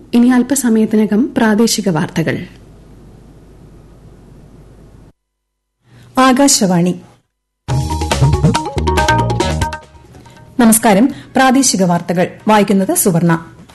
ഇനി അല്പസമയത്തിനകം പ്രാദേശിക വാർത്തകൾ. ആകാശവാണി. നമസ്കാരം. പ്രാദേശിക വാർത്തകൾ വായിക്കുന്നത് സുവർണ.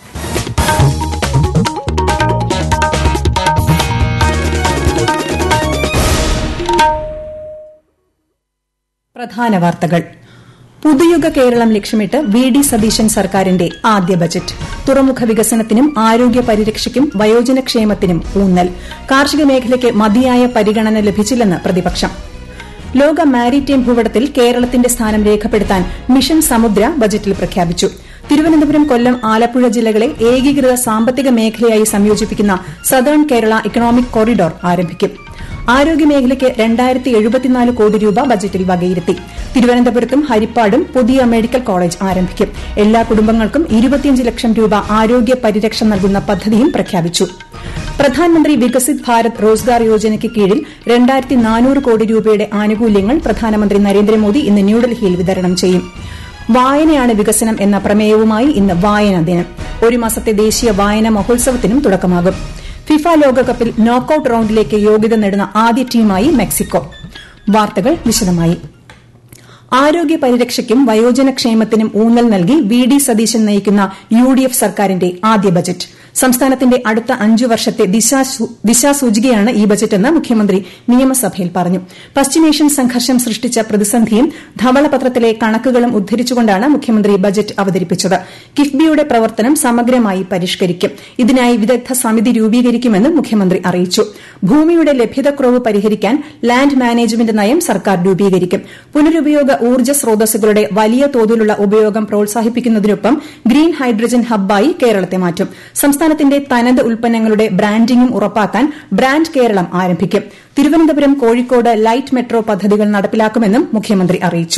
പ്രധാന വാർത്തകൾ. പുതുയുഗ കേരളം ലക്ഷ്യമിട്ട് വി.ഡി. സതീശൻ സർക്കാരിന്റെ ആദ്യ ബജറ്റ്. തുറമുഖ വികസനത്തിനും ആരോഗ്യ പരിരക്ഷയ്ക്കും വയോജനക്ഷേമത്തിനും ഊന്നൽ. കാർഷിക മേഖലയ്ക്ക് മതിയായ പരിഗണന ലഭിച്ചില്ലെന്ന് പ്രതിപക്ഷം. ലോക മാരിടൈം ഭൂപടത്തിൽ കേരളത്തിന്റെ സ്ഥാനം രേഖപ്പെടുത്താൻ മിഷൻ സമുദ്ര ബജറ്റിൽ പ്രഖ്യാപിച്ചു. തിരുവനന്തപുരം, കൊല്ലം, ആലപ്പുഴ ജില്ലകളെ ഏകീകൃത സാമ്പത്തിക മേഖലയായി സംയോജിപ്പിക്കുന്ന സതേൺ കേരള ഇക്കണോമിക് കോറിഡോർ ആരംഭിക്കും. ആരോഗ്യമേഖലയ്ക്ക് 2074 കോടി രൂപ ബജറ്റിൽ വകയിരുത്തി. തിരുവനന്തപുരത്തും ഹരിപ്പാടും പുതിയ മെഡിക്കൽ കോളേജ് ആരംഭിക്കും. എല്ലാ കുടുംബങ്ങൾക്കും 25 ലക്ഷം രൂപ ആരോഗ്യ പരിരക്ഷ നൽകുന്ന പദ്ധതിയും പ്രഖ്യാപിച്ചു. പ്രധാനമന്ത്രി വികസിത് ഭാരത് റോസ്ഗാർ യോജനയ്ക്ക് കീഴിൽ 2400 കോടി രൂപയുടെ ആനുകൂല്യങ്ങൾ പ്രധാനമന്ത്രി നരേന്ദ്രമോദി ഇന്ന് ന്യൂഡൽഹിയിൽ വിതരണം ചെയ്യും. വായനയാണ് വികസനം എന്ന പ്രമേയവുമായി ഇന്ന് വായനാ ദിനം. ഒരു മാസത്തെ ദേശീയ വായനാ മഹോത്സവത്തിനും തുടക്കമാകും. ഫിഫ ലോകകപ്പിൽ നോക്കൌട്ട് റൌണ്ടിലേക്ക് യോഗ്യത നേടുന്ന ആദ്യ ടീമായി മെക്സിക്കോ. വാർത്തകൾ വിശദമായി. ആരോഗ്യ പരിരക്ഷയ്ക്കും വയോജനക്ഷേമത്തിനും ഊന്നൽ നൽകി വി.ഡി. സതീശൻ നയിക്കുന്ന യു.ഡി.എഫ് സർക്കാരിന്റെ ആദ്യ ബജറ്റ്. സംസ്ഥാനത്തിന്റെ അടുത്ത 5 വർഷത്തെ ദിശാസൂചികയാണ് ഈ ബജറ്റെന്ന് മുഖ്യമന്ത്രി നിയമസഭയിൽ പറഞ്ഞു. പശ്ചിമേഷ്യൻ സംഘർഷം സൃഷ്ടിച്ച പ്രതിസന്ധിയും ധവളപത്രത്തിലെ കണക്കുകളും ഉദ്ധരിച്ചുകൊണ്ടാണ് മുഖ്യമന്ത്രി ബജറ്റ് അവതരിപ്പിച്ചത്. കിഫ്ബിയുടെ പ്രവർത്തനം സമഗ്രമായി പരിഷ്കരിക്കും. ഇതിനായി വിദഗ്ധ സമിതി രൂപീകരിക്കുമെന്നും മുഖ്യമന്ത്രി അറിയിച്ചു. ഭൂമിയുടെ ലഭ്യതക്കുറവ് പരിഹരിക്കാൻ ലാൻഡ് മാനേജ്മെന്റ് നയം സർക്കാർ രൂപീകരിക്കും. പുനരുപയോഗ ഊർജ്ജ സ്രോതസ്സുകളുടെ വലിയ തോതിലുള്ള ഉപയോഗം പ്രോത്സാഹിപ്പിക്കുന്നതിനൊപ്പം ഗ്രീൻ ഹൈഡ്രജൻ ഹബ്ബായി കേരളത്തെ മാറ്റും. സംസ്ഥാനത്തിന്റെ തനത് ഉൽപ്പന്നങ്ങളുടെ ബ്രാൻഡിംഗും ഉറപ്പാക്കാൻ ബ്രാൻഡ് കേരളം ആരംഭിക്കും. തിരുവനന്തപുരം, കോഴിക്കോട് ലൈറ്റ് മെട്രോ പദ്ധതികൾ നടപ്പിലാക്കുമെന്നും മുഖ്യമന്ത്രി അറിയിച്ചു.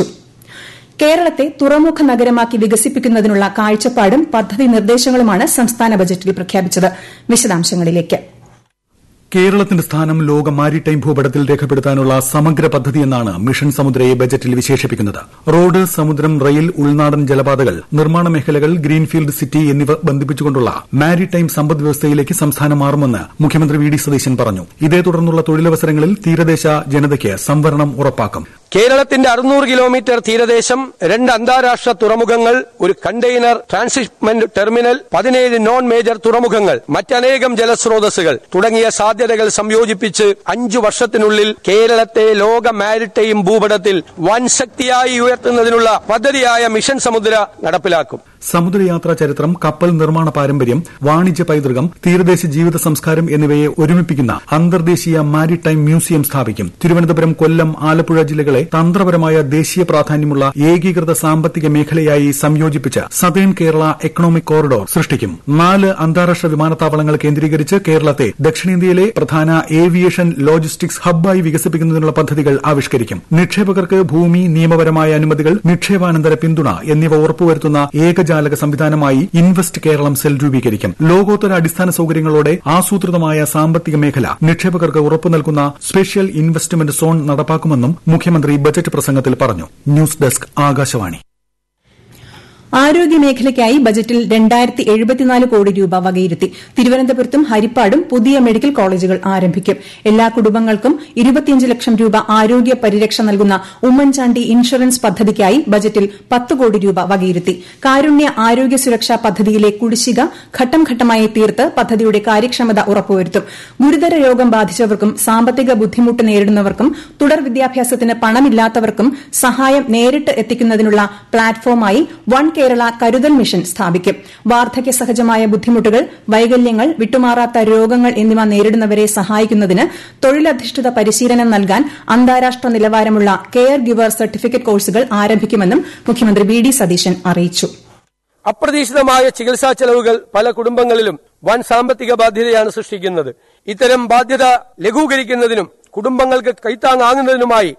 കേരളത്തെ തുറമുഖ നഗരമാക്കി വികസിപ്പിക്കുന്നതിനുള്ള കാഴ്ചപ്പാടും പദ്ധതി നിർദ്ദേശങ്ങളുമാണ് സംസ്ഥാന ബജറ്റിൽ പ്രഖ്യാപിച്ചത്. വിശദാംശങ്ങളിലേക്ക്. കേരളത്തിന്റെ സ്ഥാനം ലോക മാരിടൈം ഭൂപടത്തിൽ രേഖപ്പെടുത്താനുള്ള സമഗ്ര പദ്ധതിയെന്നാണ് മിഷൻ സമുദ്രയെ ബജറ്റിൽ വിശേഷിപ്പിക്കുന്നത്. റോഡ്, സമുദ്രം, റെയിൽ, ഉൾനാടൻ ജലപാതകൾ, നിർമ്മാണ മേഖലകൾ, ഗ്രീൻഫീൽഡ് സിറ്റി എന്നിവ ബന്ധിപ്പിച്ചുകൊണ്ടുള്ള മാരിടൈം സമ്പദ്വ്യവസ്ഥയിലേക്ക് സംസ്ഥാനം മാറുമെന്ന് മുഖ്യമന്ത്രി വി.ഡി. സതീശൻ പറഞ്ഞു. ഇതേ തുടർന്നുള്ള തൊഴിലവസരങ്ങളിൽ തീരദേശ ജനതയ്ക്ക് സംവരണം ഉറപ്പാക്കും. കേരളത്തിന്റെ 600 കിലോമീറ്റർ തീരദേശം, 2 അന്താരാഷ്ട്ര തുറമുഖങ്ങൾ, ഒരു container transshipment terminal, 17 non major തുറമുഖങ്ങൾ, മറ്റനേകം ജലസ്രോതസ്സുകൾ തുടങ്ങിയ സാധ്യതകൾ സംയോജിപ്പിച്ച് 5 വർഷത്തിനുള്ളിൽ കേരളത്തെ ലോക മാരിടൈം ഭൂപടത്തിൽ വൻ ശക്തിയായി ഉയർത്തുന്നതിനുള്ള പദ്ധതിയായ മിഷൻ സമുദ്ര നടപ്പിലാക്കും. സമുദ്രയാത്രാ ചരിത്രം, കപ്പൽ നിർമ്മാണ പാരമ്പര്യം, വാണിജ്യ പൈതൃകം, തീരദേശ ജീവിത സംസ്കാരം എന്നിവയെ ഒരുമിപ്പിക്കുന്ന അന്തർദേശീയ മാരിടൈം മ്യൂസിയം സ്ഥാപിക്കും. തിരുവനന്തപുരം, കൊല്ലം, ആലപ്പുഴ ജില്ലകളെ തന്ത്രപരമായ ദേശീയ പ്രാധാന്യമുള്ള ഏകീകൃത സാമ്പത്തിക മേഖലയായി സംയോജിപ്പിച്ച് സതേൺ കേരള എക്കണോമിക് കോറിഡോർ സൃഷ്ടിക്കും. 4 അന്താരാഷ്ട്ര വിമാനത്താവളങ്ങൾ കേന്ദ്രീകരിച്ച് കേരളത്തെ ദക്ഷിണേന്ത്യയിലെ പ്രധാന ഏവിയേഷൻ ലോജിസ്റ്റിക്സ് ഹബ്ബായി വികസിപ്പിക്കുന്നതിനുള്ള പദ്ധതികൾ ആവിഷ്കരിക്കും. നിക്ഷേപകർക്ക് ഭൂമി, നിയമപരമായ അനുമതികൾ, നിക്ഷേപാനന്തര പിന്തുണ എന്നിവ ഉറപ്പുവരുത്തുന്ന ഏകജാലക സംവിധാനമായി ഇൻവെസ്റ്റ് കേരളം സെൽ രൂപീകരിക്കും. ലോകോത്തര അടിസ്ഥാന സൌകര്യങ്ങളോടെ ആസൂത്രിതമായ സാമ്പത്തിക മേഖല നിക്ഷേപകർക്ക് ഉറപ്പു നൽകുന്ന സ്പെഷ്യൽ ഇൻവെസ്റ്റ്മെന്റ് സോൺ നടപ്പാക്കുമെന്നും മുഖ്യമന്ത്രി ബജറ്റ് പ്രസംഗത്തിൽ പറഞ്ഞു. News desk, Akashvani. ആരോഗ്യമേഖലയ്ക്കായി ബജറ്റിൽ 2074 കോടി രൂപ വകയിരുത്തി. തിരുവനന്തപുരത്തും ഹരിപ്പാടും പുതിയ മെഡിക്കൽ കോളേജുകൾ ആരംഭിക്കും. എല്ലാ കുടുംബങ്ങൾക്കും 25 ലക്ഷം രൂപ ആരോഗ്യ പരിരക്ഷ നൽകുന്ന ഉമ്മൻചാണ്ടി ഇൻഷുറൻസ് പദ്ധതിക്കായി ബജറ്റിൽ 10 കോടി രൂപ വകയിരുത്തി. കാരുണ്യ ആരോഗ്യ സുരക്ഷാ പദ്ധതിയിലെ കുടിശ്ശിക ഘട്ടം ഘട്ടമായി തീർത്ത് പദ്ധതിയുടെ കാര്യക്ഷമത ഉറപ്പുവരുത്തും. ഗുരുതര രോഗം ബാധിച്ചവർക്കും സാമ്പത്തിക ബുദ്ധിമുട്ട് നേരിടുന്നവർക്കും തുടർ വിദ്യാഭ്യാസത്തിന് പണമില്ലാത്തവർക്കും സഹായം നേരിട്ട് എത്തിക്കുന്നതിനുള്ള പ്ലാറ്റ്ഫോമായി വൺ കേരള കരുതൽ മിഷൻ സ്ഥാപിക്കും. വാർദ്ധക്യ സഹജമായ ബുദ്ധിമുട്ടുകൾ, വൈകല്യങ്ങൾ, വിട്ടുമാറാത്ത രോഗങ്ങൾ എന്നിവ നേരിടുന്നവരെ സഹായിക്കുന്നതിന് തൊഴിലധിഷ്ഠിത പരിശീലനം നൽകാൻ അന്താരാഷ്ട്ര നിലവാരമുള്ള കെയർ ഗിവർ സർട്ടിഫിക്കറ്റ് കോഴ്സുകൾ ആരംഭിക്കുമെന്നും മുഖ്യമന്ത്രി വി.ഡി. സതീശൻ അറിയിച്ചു. അപ്രതീക്ഷിതമായ ചികിത്സാ ചെലവുകൾ പല കുടുംബങ്ങളിലും വൻ സാമ്പത്തിക ബാധ്യതയാണ് സൃഷ്ടിക്കുന്നത്. ഇത്തരം ബാധ്യത ലഘൂകരിക്കുന്നതിനും കുടുംബങ്ങൾക്ക് കൈത്താങ്ങാകുന്നതിനുമായി